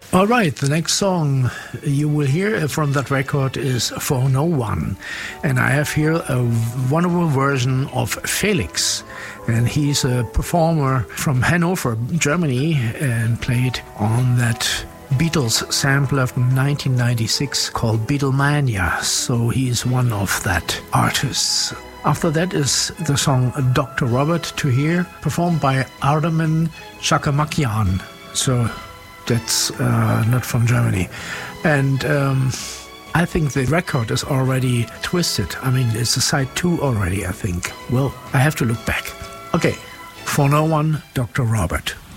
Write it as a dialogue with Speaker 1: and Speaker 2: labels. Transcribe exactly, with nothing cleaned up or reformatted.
Speaker 1: All right, the next song you will hear from that record is For No One. And I have here a wonderful version of Felix. And he's a performer from Hanover, Germany, and played on that Beatles sampler from nineteen ninety-six called Beatlemania. So he's one of that artists. After that is the song Doctor Robert to hear, performed by Ardaman Chakamakian. So that's uh, not from Germany. And um, I think the record is already twisted. I mean, it's a side two already, I think. Well, I have to look back. Okay, For No One, Doctor Robert.